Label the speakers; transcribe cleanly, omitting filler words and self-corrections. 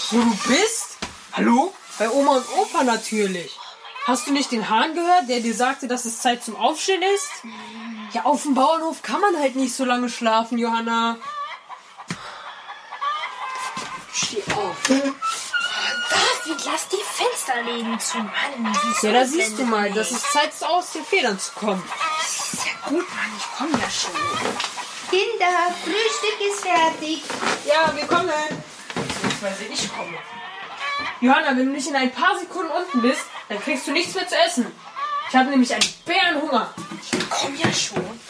Speaker 1: Wo du bist? Hallo? Bei Oma und Opa natürlich. Hast du nicht den Hahn gehört, der dir sagte, dass es Zeit zum Aufstehen ist? Ja, auf dem Bauernhof kann man halt nicht so lange schlafen, Johanna. Steh auf.
Speaker 2: David, lass die Fensterläden zu, Mann.
Speaker 1: Ja, da siehst du mal, dass es Zeit ist, aus den Federn zu kommen.
Speaker 2: Ist ja gut, Mann, ich komme ja schon.
Speaker 3: Kinder, Frühstück ist fertig.
Speaker 1: Ja, wir kommen. Beziehungsweise ich komme. Johanna, wenn du nicht in ein paar Sekunden unten bist, dann kriegst du nichts mehr zu essen. Ich habe nämlich einen Bärenhunger.
Speaker 2: Ich komm ja schon.